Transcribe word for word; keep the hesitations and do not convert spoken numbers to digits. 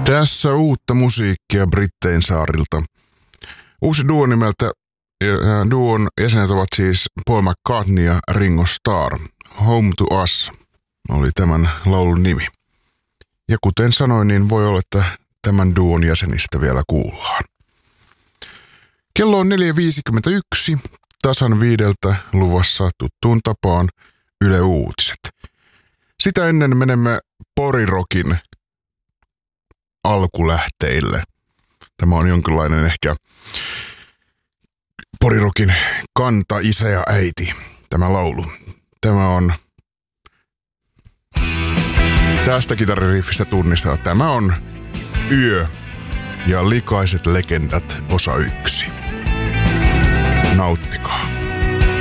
Tässä uutta musiikkia Brittein saarilta. Uusi duo nimeltä, duon jäsenet ovat siis Paul McCartney ja Ringo Starr. Home to Us oli tämän laulun nimi. Ja kuten sanoin, niin voi olla, että tämän duon jäsenistä vielä kuullaan. Kello on neljä viisikymmentäyksi, tasan viideltä luvassa tuttuun tapaan Yle Uutiset. Sitä ennen menemme Porirokin alkulähteille. Tämä on jonkinlainen ehkä Porirokin kanta, isä ja äiti, tämä laulu. Tämä on tästä kitaririffistä tunnistaa. Tämä on Yö ja likaiset legendat osa yksi. Nauttikaa.